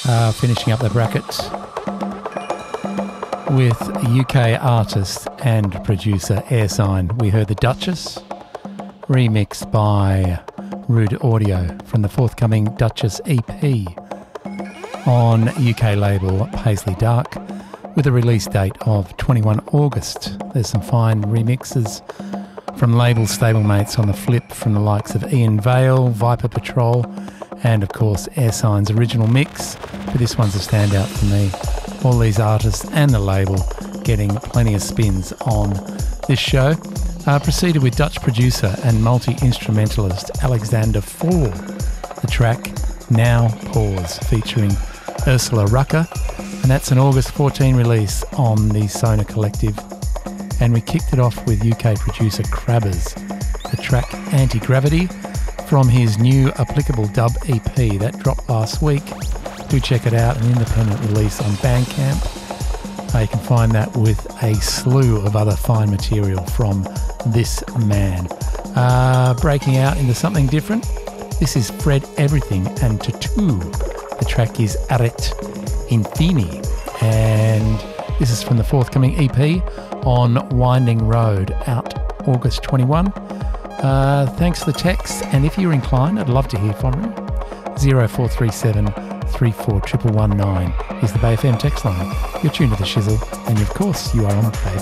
Finishing up the bracket with UK artist and producer Airsign. We heard The Duchess, remixed by Rude Audio from the forthcoming Duchess EP on UK label Paisley Dark, with a release date of 21 August. There's some fine remixes from label stablemates on the flip from the likes of Ian Vale, Viper Patrol, and of course Airsign's original mix. But this one's a standout for me. All these artists and the label getting plenty of spins on this show. Proceeded with Dutch producer and multi-instrumentalist Alexander Fall. The track Now Pause, featuring Ursula Rucker, and that's an August 14 release on the Sona Collective. And we kicked it off with UK producer Crabbers, the track Anti-Gravity from his new Applicable Dub EP that dropped last week. Do check it out, an independent release on Bandcamp. You can find that with a slew of other fine material from this man. Breaking out into something different, this is Fred Everything and Tattoo. The track is Aret Infini, and this is from the forthcoming EP on Winding Road, out August 21. Thanks for the text, and if you're inclined, I'd love to hear from you. 0437 34 119 is the Bay FM text line. You're tuned to The Shizzle, and of course you are on Bay